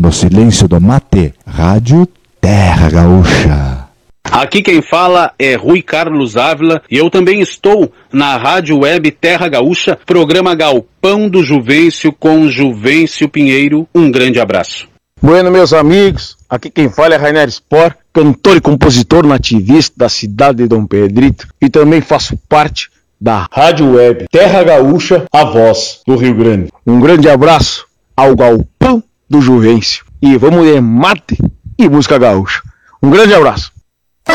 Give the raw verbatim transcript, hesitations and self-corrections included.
no silêncio do mate, Rádio Terra Gaúcha. Aqui quem fala é Rui Carlos Ávila e eu também estou na Rádio Web Terra Gaúcha, programa Galpão do Juvencio com Juvencio Pinheiro. Um grande abraço. Bueno, meus amigos, aqui quem fala é Rainer Spor, cantor e compositor nativista da cidade de Dom Pedrito e também faço parte da Rádio Web Terra Gaúcha, a voz do Rio Grande. Um grande abraço ao Galpão do Juvencio e vamos de mate e música gaúcha. Um grande abraço.